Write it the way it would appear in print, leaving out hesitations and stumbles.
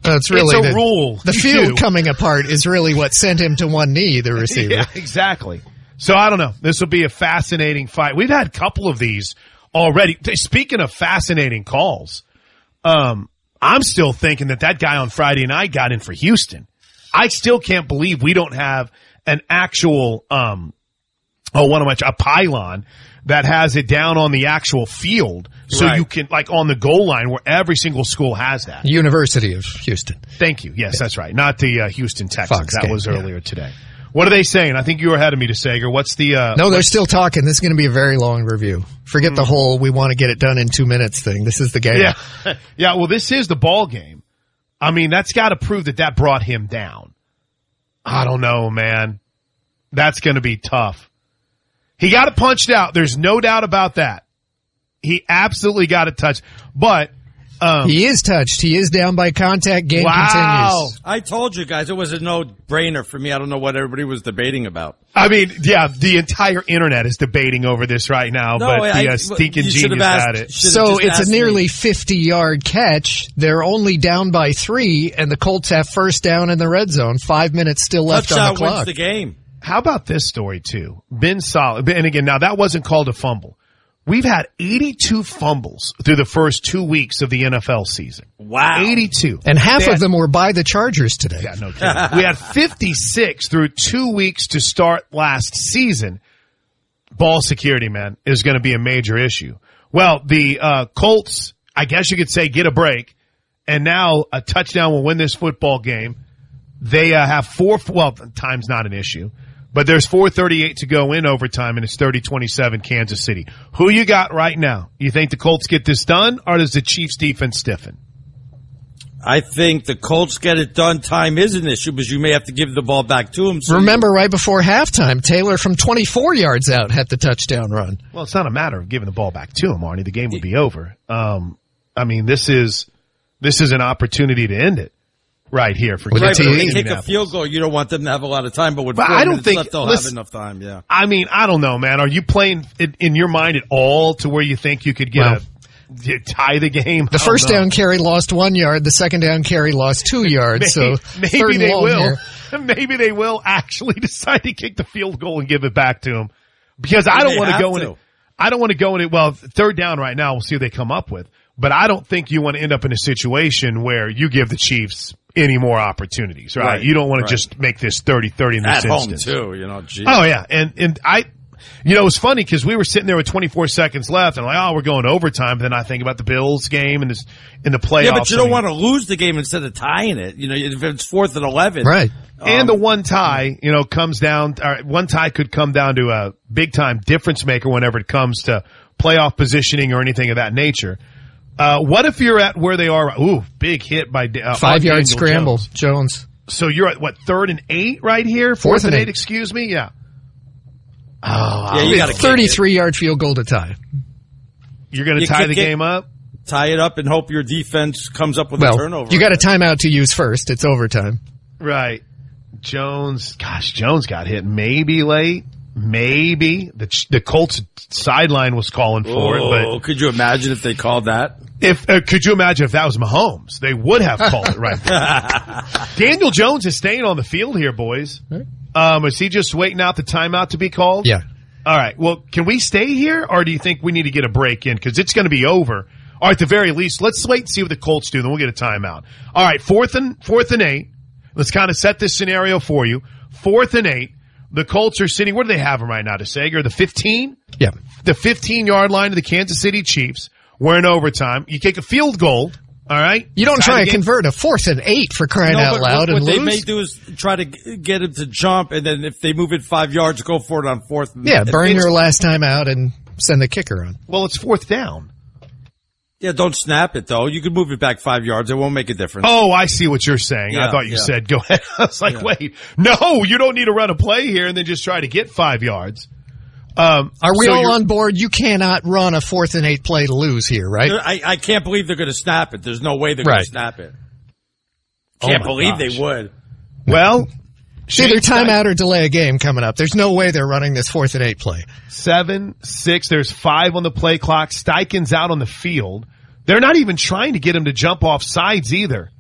It's really a rule. The field coming apart is really what sent him to one knee, the receiver. Yeah, exactly. So I don't know. This will be a fascinating fight. We've had a couple of these already. Speaking of fascinating calls, I'm still thinking that guy on Friday night got in for Houston. I still can't believe we don't have an actual, a pylon that has it down on the actual field. So you can, like on the goal line where every single school has that. University of Houston. Thank you. Yes, that's right. Not the Houston Texans. Fox that game, was earlier today. What are they saying? I think you were ahead of me, DeSager. What's the... No, they're still talking. This is going to be a very long review. Forget the whole we want to get it done in 2 minutes thing. This is the game. Yeah. Yeah, well, this is the ball game. I mean, that's got to prove that brought him down. I don't know, man. That's going to be tough. He got it punched out. There's no doubt about that. He absolutely got it touched. But he is touched. He is down by contact. Game continues. I told you guys it was a no-brainer for me. I don't know what everybody was debating about. I mean, yeah, the entire internet is debating over this right now, but the stinking genius had it. So it's a nearly 50-yard catch. They're only down by 3, and the Colts have first down in the red zone. 5 minutes still left on the clock. Wins the game. How about this story, too? Been solid. And again, now that wasn't called a fumble. We've had 82 fumbles through the first 2 weeks of the NFL season. Wow. 82. And half of them were by the Chargers today. Yeah, no kidding. We had 56 through 2 weeks to start last season. Ball security, man, is going to be a major issue. Well, the Colts, I guess you could say, get a break. And now a touchdown will win this football game. They have time's not an issue. But there's 4:38 to go in overtime, and it's 30-27 Kansas City. Who you got right now? You think the Colts get this done, or does the Chiefs' defense stiffen? I think the Colts get it done. Time is an issue, because you may have to give the ball back to them. So remember, right before halftime, Taylor from 24 yards out had the touchdown run. Well, it's not a matter of giving the ball back to him, Arnie. The game would be over. I mean, this is an opportunity to end it. Right here for If they kick a field goal, you don't want them to have a lot of time, but with 4 minutes left, they'll have enough time, yeah. I mean, I don't know, man. Are you playing it in your mind at all to where you think you could tie the game? The first down carry lost 1 yard. The second down carry lost 2 yards. Maybe they will. Maybe they will actually decide to kick the field goal and give it back to him. Because I don't want to go in it. I don't want to go in it. Well, third down right now, we'll see what they come up with. But I don't think you want to end up in a situation where you give the Chiefs any more opportunities, right? You don't want to just make this 30-30 in this instance. At home, too, Geez. Oh, yeah. And I, it was funny because we were sitting there with 24 seconds left and we're going to overtime. But then I think about the Bills game and in the playoffs. Yeah, but you don't want to lose the game instead of tying it. If it's 4th and 11. Right. And the one tie, comes down, one tie could come down to a big time difference maker whenever it comes to playoff positioning or anything of that nature. What if you're at where they are? Ooh, big hit by 5-yard scramble, Jones. So you're at 3rd and 8 right here? 4th and 8, excuse me? Yeah. Oh, you got a 33-yard field goal to tie. You're going to tie the game up? Tie it up and hope your defense comes up with a turnover. You got a timeout to use first. It's overtime. Right. Jones got hit maybe late. Maybe the Colts sideline was calling for it, but could you imagine if they called that? Could you imagine if that was Mahomes? They would have called it right. Daniel Jones is staying on the field here, boys. Is he just waiting out the timeout to be called? Yeah. All right. Well, can we stay here, or do you think we need to get a break in because it's going to be over? Or at the very least, let's wait and see what the Colts do. Then we'll get a timeout. All right. 4th and 8. Let's kind of set this scenario for you. 4th and 8. The Colts are sitting, where do they have them right now, DeSager? The 15? Yeah. The 15-yard line of the Kansas City Chiefs. We're in overtime. You kick a field goal, all right? You don't try to convert a 4th and 8 for crying out loud and lose. What they may do is try to get him to jump, and then if they move it 5 yards, go for it on 4th. Yeah, burn your last time out and send the kicker on. Well, it's 4th down. Yeah, don't snap it, though. You can move it back 5 yards. It won't make a difference. Oh, I see what you're saying. Yeah, I thought you said go ahead. I was like, wait. No, you don't need to run a play here and then just try to get 5 yards. Are we all on board? You cannot run a 4th and 8 play to lose here, right? I can't believe they're going to snap it. There's no way they're going to snap it. Can't believe they would. Well, it's either timeout or delay a game coming up. There's no way they're running this 4th and 8 play. 7, 6, there's 5 on the play clock. Steichen's out on the field. They're not even trying to get him to jump off sides either.